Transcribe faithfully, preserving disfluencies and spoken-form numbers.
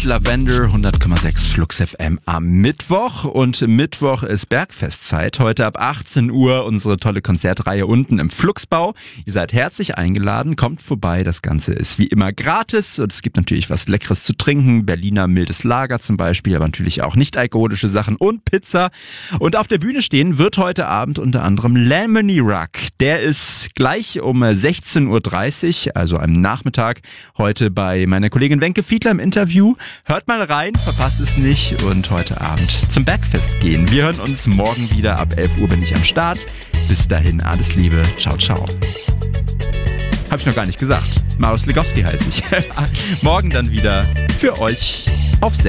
Lavender, hundert Komma sechs Flux F M am Mittwoch. Und Mittwoch ist Bergfestzeit. Heute ab achtzehn Uhr unsere tolle Konzertreihe unten im Fluxbau. Ihr seid herzlich eingeladen, kommt vorbei. Das Ganze ist wie immer gratis und es gibt natürlich was Leckeres zu trinken. Berliner mildes Lager zum Beispiel, aber natürlich auch nicht alkoholische Sachen und Pizza. Und auf der Bühne stehen wird heute Abend unter anderem Lemony Ruck. Der ist gleich um sechzehn Uhr dreißig, also am Nachmittag, heute bei meiner Kollegin Wenke Fiedler im Interview. Hört mal rein, verpasst es nicht und heute Abend zum Bergfest gehen. Wir hören uns morgen wieder, ab elf Uhr bin ich am Start. Bis dahin, alles Liebe, ciao, ciao. Hab ich noch gar nicht gesagt. Marius Legowski heiße ich. Morgen dann wieder für euch auf Sendung.